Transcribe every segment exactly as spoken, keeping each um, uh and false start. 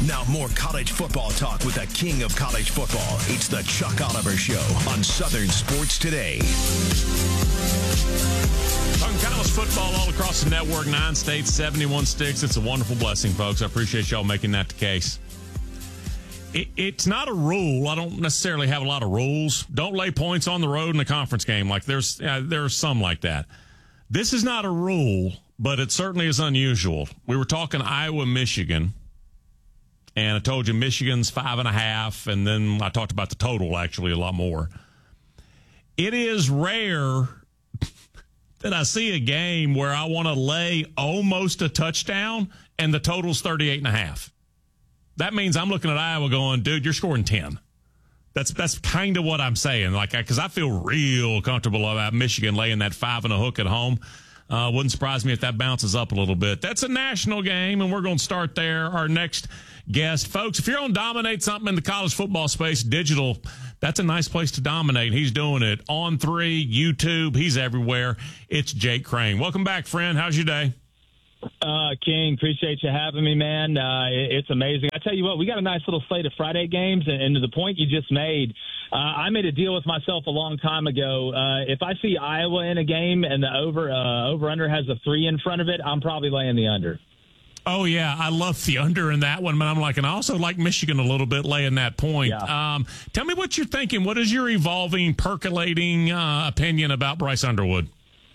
Now more college football talk with the king of college football. It's the Chuck Oliver Show on Southern Sports Today. Talking college football all across the network, nine states, seventy-one sticks. It's a wonderful blessing, folks. I appreciate y'all making that the case. It, it's not a rule. I don't necessarily have a lot of rules. Don't lay points on the road in a conference game. Like there's uh, there are some like that. This is not a rule, but it certainly is unusual. We were talking Iowa, Michigan. And I told you Michigan's five and a half, and then I talked about the total, actually, a lot more. It is rare that I see a game where I want to lay almost a touchdown, and the total's thirty-eight and a half. That means I'm looking at Iowa going, dude, you're scoring ten. That's that's kind of what I'm saying, like, because I feel real comfortable about Michigan laying that five and a hook at home. Uh, wouldn't surprise me if that bounces up a little bit. That's a national game, and we're going to start there. Our next guest, folks, if you're going to dominate something in the college football space, digital, that's a nice place to dominate. He's doing it on three, YouTube. He's everywhere. It's Jake Crain. Welcome back, friend. How's your day? Uh, King, appreciate you having me, man. Uh, it, it's amazing. I tell you what, we got a nice little slate of Friday games, and, and to the point you just made, uh, I made a deal with myself a long time ago. Uh, if I see Iowa in a game and the over uh, over under has a three in front of it, I'm probably laying the under. Oh, yeah, I love the under in that one, but I'm like, and I also like Michigan a little bit laying that point. Yeah. Um, tell me what you're thinking. What is your evolving, percolating uh, opinion about Bryce Underwood?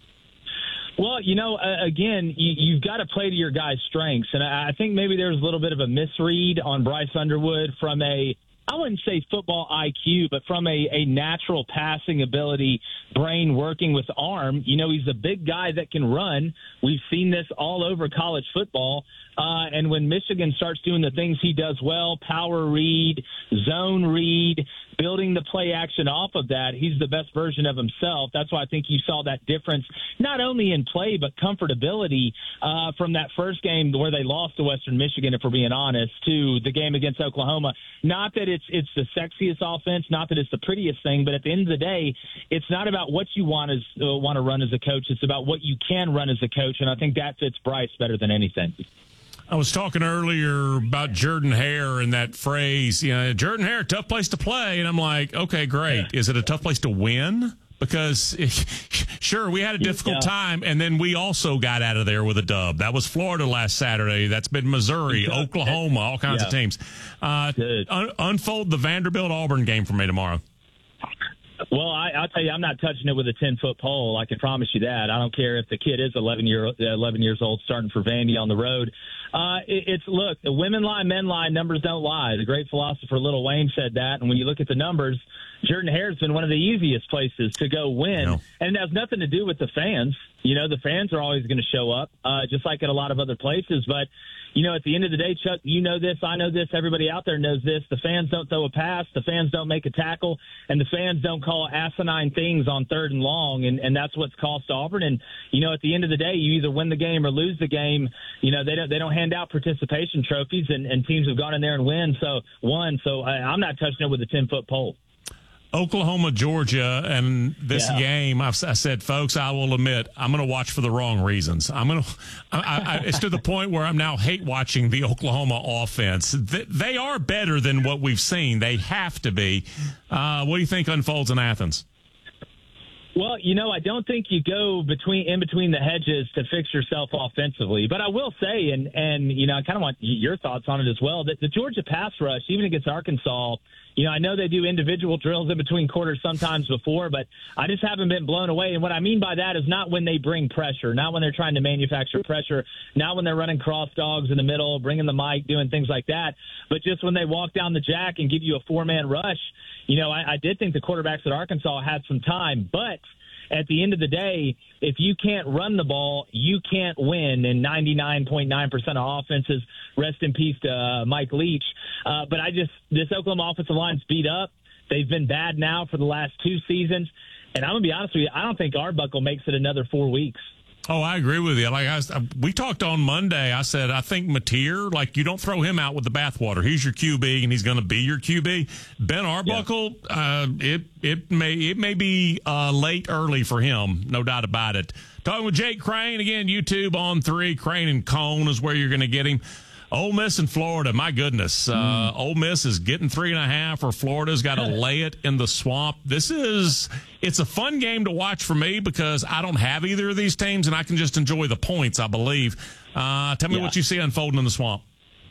Well, you know, uh, again, you, you've got to play to your guys' strengths. And I, I think maybe there's a little bit of a misread on Bryce Underwood from a, I wouldn't say football I Q, but from a, a natural passing ability, brain working with arm. You know, he's a big guy that can run. We've seen this all over college football. Uh, and when Michigan starts doing the things he does well, power read, zone read, building the play action off of that, he's the best version of himself. That's why I think you saw that difference, not only in play, but comfortability uh, from that first game where they lost to Western Michigan, if we're being honest, to the game against Oklahoma. Not that it's it's the sexiest offense, not that it's the prettiest thing, but at the end of the day, it's not about what you want as uh, want to run as a coach. It's about what you can run as a coach, and I think that fits Bryce better than anything. I was talking earlier about Jordan Hare and that phrase, you know, Jordan Hare, tough place to play. And I'm like, okay, great. Is it a tough place to win? Because, sure, we had a difficult yeah. time, and then we also got out of there with a dub. That was Florida last Saturday. That's been Missouri, Oklahoma, all kinds yeah. of teams. Uh, un- unfold the Vanderbilt-Auburn game for me tomorrow. Well, I, I'll tell you, I'm not touching it with a ten-foot pole. I can promise you that. I don't care if the kid is eleven, year, eleven years old starting for Vandy on the road. Uh, it, it's, look, the women lie, men lie, numbers don't lie. The great philosopher Lil Wayne said that. And when you look at the numbers, Jordan Hare's been one of the easiest places to go win. No. And it has nothing to do with the fans. You know, the fans are always going to show up, uh, just like at a lot of other places. But, you know, at the end of the day, Chuck, you know this, I know this, everybody out there knows this. The fans don't throw a pass, the fans don't make a tackle, and the fans don't call asinine things on third and long, and, and that's what's cost Auburn. And, you know, at the end of the day, you either win the game or lose the game. You know, they don't they don't hand out participation trophies, and, and teams have gone in there and win, so won. So I, I'm not touching it with a ten-foot pole. Oklahoma, Georgia, and this yeah. game, I've, I said, folks, I will admit, I'm going to watch for the wrong reasons. I'm going to. I, I, it's to the point where I'm now hate watching the Oklahoma offense. They, they are better than what we've seen. They have to be. Uh, what do you think unfolds in Athens? Well, you know, I don't think you go between in between the hedges to fix yourself offensively. But I will say, and, and you know, I kind of want your thoughts on it as well, that the Georgia pass rush, even against Arkansas, you know, I know they do individual drills in between quarters sometimes before, but I just haven't been blown away. And what I mean by that is not when they bring pressure, not when they're trying to manufacture pressure, not when they're running cross dogs in the middle, bringing the mic, doing things like that, but just when they walk down the jack and give you a four-man rush. You know, I, I did think the quarterbacks at Arkansas had some time, but at the end of the day, if you can't run the ball, you can't win in ninety-nine point nine percent of offenses. Rest in peace to uh, Mike Leach. Uh, but I just, this Oklahoma offensive line's beat up. They've been bad now for the last two seasons. And I'm going to be honest with you, I don't think Arbuckle makes it another four weeks. Oh, I agree with you. Like I, we talked on Monday, I said I think Mateer, like you don't throw him out with the bathwater. He's your Q B, and he's going to be your Q B. Ben Arbuckle, yeah. uh, it it may it may be uh, late early for him, no doubt about it. Talking with Jake Crain again, YouTube on three. Crain and Cone is where you're going to get him. Ole Miss and Florida, my goodness. Uh, mm. Ole Miss is getting three and a half, or Florida's got to lay it in the swamp. This is, it's a fun game to watch for me because I don't have either of these teams, and I can just enjoy the points, I believe. Uh, tell me yeah. what you see unfolding in the swamp.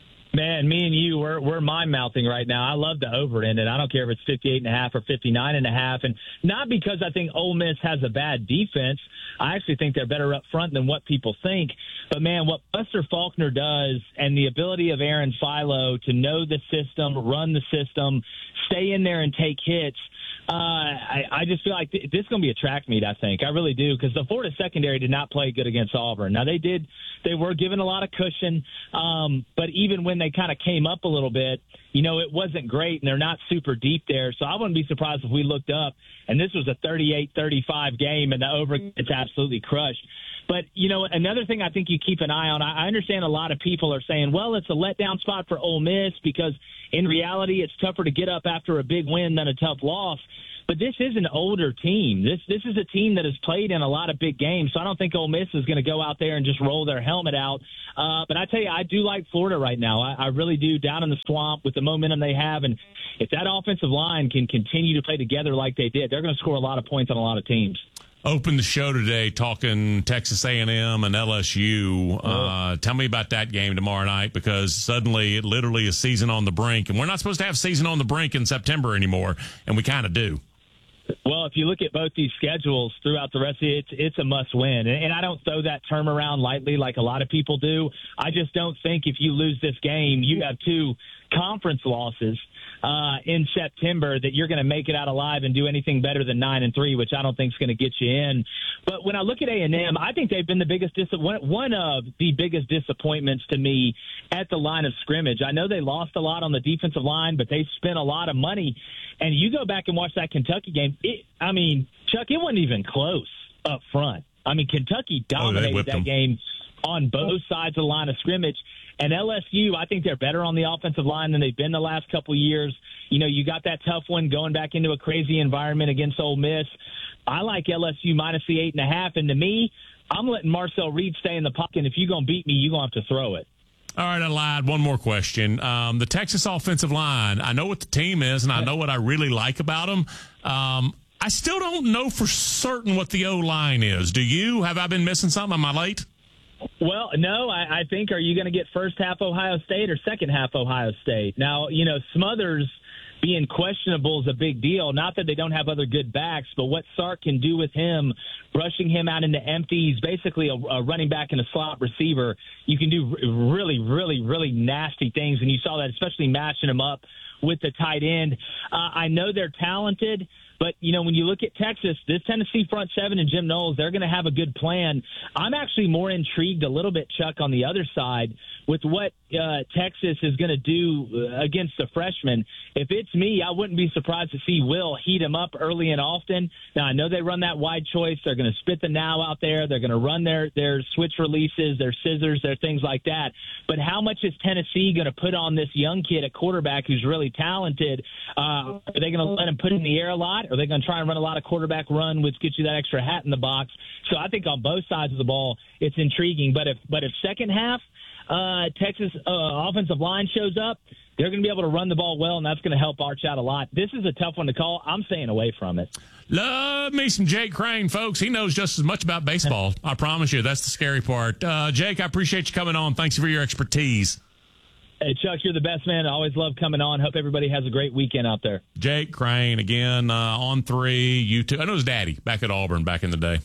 Man, me and you, we're we're mind mouthing right now. I love the over in it. I don't care if it's fifty-eight and a half or fifty-nine and a half, and not because I think Ole Miss has a bad defense. I actually think they're better up front than what people think. But man, what Buster Faulkner does, and the ability of Aaron Philo to know the system, run the system, stay in there and take hits. Uh, I, I just feel like th- this is going to be a track meet, I think. I really do, because the Florida secondary did not play good against Auburn. Now, they did. They were given a lot of cushion, um, but even when they kind of came up a little bit, you know, it wasn't great, and they're not super deep there. So I wouldn't be surprised if we looked up, and this was a thirty-eight thirty-five game, and the over gets absolutely crushed. But, you know, another thing I think you keep an eye on, I understand a lot of people are saying, well, it's a letdown spot for Ole Miss because in reality it's tougher to get up after a big win than a tough loss. But this is an older team. This this is a team that has played in a lot of big games, so I don't think Ole Miss is going to go out there and just roll their helmet out. Uh, but I tell you, I do like Florida right now. I, I really do, down in the swamp with the momentum they have. And if that offensive line can continue to play together like they did, they're going to score a lot of points on a lot of teams. Open the show today talking Texas A and M and L S U. Uh, tell me about that game tomorrow night, because suddenly it literally is season on the brink, and we're not supposed to have season on the brink in September anymore, and we kind of do. Well, if you look at both these schedules throughout the rest of it, it's, it's a must-win. And, and I don't throw that term around lightly like a lot of people do. I just don't think if you lose this game, you have two conference losses uh, in September, that you're going to make it out alive and do anything better than nine and three, which I don't think is going to get you in. But when I look at A and M, I think they've been the biggest dis- one of the biggest disappointments to me at the line of scrimmage. I know they lost a lot on the defensive line, but they spent a lot of money. And you go back and watch that Kentucky game. It, I mean, Chuck, it wasn't even close up front. I mean, Kentucky dominated oh, that them. game on both sides of the line of scrimmage. And L S U, I think they're better on the offensive line than they've been the last couple of years. You know, you got that tough one going back into a crazy environment against Ole Miss. I like L S U minus the eight and a half. And to me, I'm letting Marcel Reed stay in the pocket. And if you're going to beat me, you're going to have to throw it. All right, I lied. One more question. Um, the Texas offensive line, I know what the team is, and I know what I really like about them. Um, I still don't know for certain what the O-line is. Do you? Have I been missing something? Am I late? Well, no, I, I think, are you going to get first half Ohio State or second half Ohio State? Now, you know, Smothers being questionable is a big deal. Not that they don't have other good backs, but what Sark can do with him, brushing him out into empty, he's basically a, a running back and a slot receiver. You can do really, really, really nasty things, and you saw that, especially matching him up with the tight end. Uh, I know they're talented, but, you know, when you look at Texas, this Tennessee front seven and Jim Knowles, they're going to have a good plan. I'm actually more intrigued a little bit, Chuck, on the other side with what uh, Texas is going to do against the freshmen. If it's me, I wouldn't be surprised to see Will heat him up early and often. Now, I know they run that wide choice. They're going to spit the now out there. They're going to run their, their switch releases, their scissors, their things like that. But how much is Tennessee going to put on this young kid at quarterback who's really talented? Uh, are they going to let him put it in the air a lot? Are they going to try and run a lot of quarterback run, which gets you that extra hat in the box? So I think on both sides of the ball, it's intriguing. But if but if second half uh, Texas uh, offensive line shows up, they're going to be able to run the ball well, and that's going to help Arch out a lot. This is a tough one to call. I'm staying away from it. Love me some Jake Crane, folks. He knows just as much about baseball. I promise you. That's the scary part. Uh, Jake, I appreciate you coming on. Thanks for your expertise. Hey, Chuck, you're the best, man. I always love coming on. Hope everybody has a great weekend out there. Jake Crane, again, uh, on three, you two. I know his daddy back at Auburn back in the day,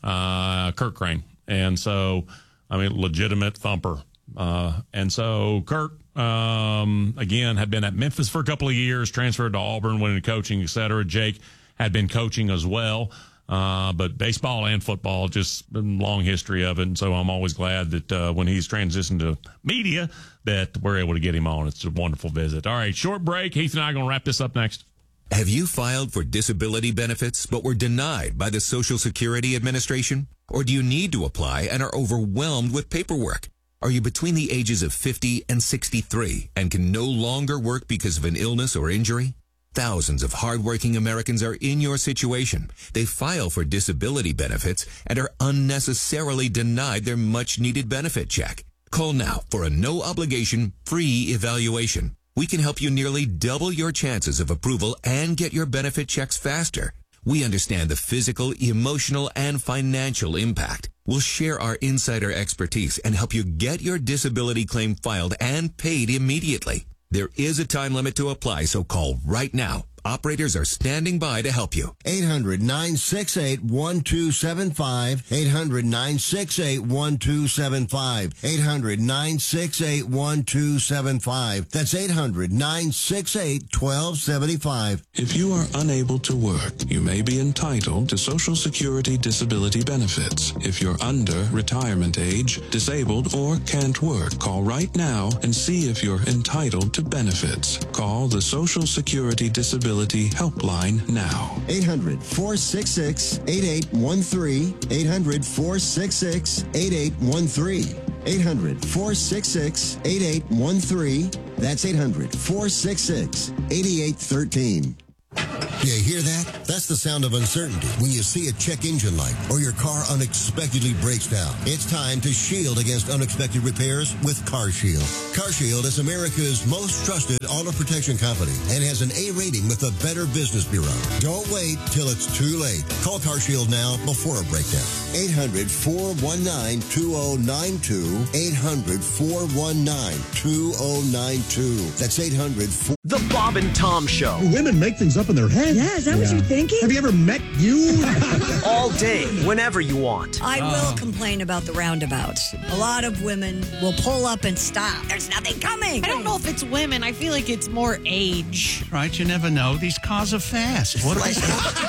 uh, Kirk Crane. And so, I mean, legitimate thumper. Uh, and so Kirk, um, again, had been at Memphis for a couple of years, transferred to Auburn, went into coaching, et cetera. Jake had been coaching as well. Uh, but baseball and football, just a long history of it. And so I'm always glad that uh, when he's transitioned to media, that we're able to get him on. It's a wonderful visit. All right, short break. Heath and I are going to wrap this up next. Have you filed for disability benefits but were denied by the Social Security Administration? Or do you need to apply and are overwhelmed with paperwork? Are you between the ages of fifty and sixty-three and can no longer work because of an illness or injury? Thousands of hardworking Americans are in your situation. They file for disability benefits and are unnecessarily denied their much-needed benefit check. Call now for a no-obligation, free evaluation. We can help you nearly double your chances of approval and get your benefit checks faster. We understand the physical, emotional, and financial impact. We'll share our insider expertise and help you get your disability claim filed and paid immediately. There is a time limit to apply, so call right now. Operators are standing by to help you. eight hundred, nine six eight, one two seven five. eight hundred, nine six eight, one two seven five. eight hundred, nine six eight, one two seven five. That's eight hundred, nine six eight, one two seven five. If you are unable to work, you may be entitled to Social Security disability benefits. If you're under retirement age, disabled, or can't work, call right now and see if you're entitled to benefits. Call the Social Security Disability Helpline now. eight hundred, four six six, eight eight one three. eight hundred, four six six, eight eight one three. eight hundred, four six six, eight eight one three. That's eight hundred, four six six, eight eight one three. You hear that? That's the sound of uncertainty when you see a check engine light or your car unexpectedly breaks down. It's time to shield against unexpected repairs with CarShield. CarShield is America's most trusted auto protection company and has an A rating with the Better Business Bureau. Don't wait till it's too late. Call CarShield now before a breakdown. eight hundred, four one nine, two zero nine two. eight hundred, four one nine, two zero nine two. That's eight hundred, four... The Bob and Tom Show. Women make things up in their head. Yeah, is that yeah. what you're thinking? Have you ever met you? All day, whenever you want. I will complain about the roundabouts. A lot of women will pull up and stop. There's nothing coming. I don't know if it's women. I feel like it's more age. Right, you never know. These cars are fast. What They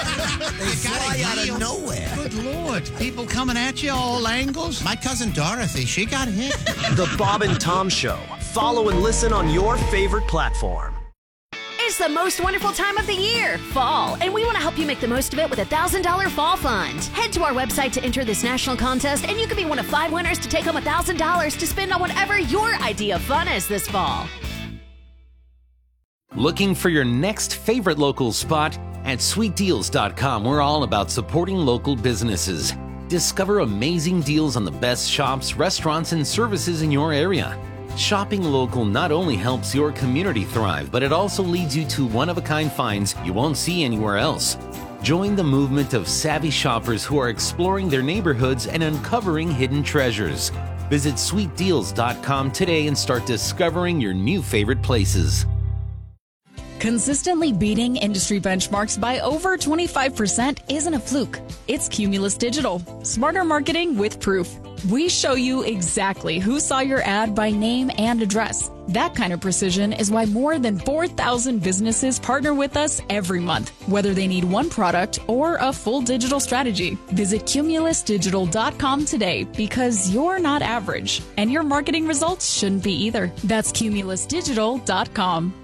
fly out of nowhere. Good Lord. People coming at you all angles. My cousin Dorothy, she got hit. The Bob and Tom Show. Follow and listen on your favorite platform. It's the most wonderful time of the year, fall, and we want to help you make the most of it with a one thousand dollars Fall Fund. Head to our website to enter this national contest, and you can be one of five winners to take home one thousand dollars to spend on whatever your idea of fun is this fall. Looking for your next favorite local spot? At sweet deals dot com, we're all about supporting local businesses. Discover amazing deals on the best shops, restaurants, and services in your area. Shopping local not only helps your community thrive, but it also leads you to one-of-a-kind finds you won't see anywhere else. Join the movement of savvy shoppers who are exploring their neighborhoods and uncovering hidden treasures. Visit sweet deals dot com today and start discovering your new favorite places. Consistently beating industry benchmarks by over twenty-five percent isn't a fluke. It's Cumulus Digital. Smarter marketing with proof. We show you exactly who saw your ad by name and address. That kind of precision is why more than four thousand businesses partner with us every month, whether they need one product or a full digital strategy. Visit Cumulus Digital dot com today because you're not average, and your marketing results shouldn't be either. That's Cumulus Digital dot com.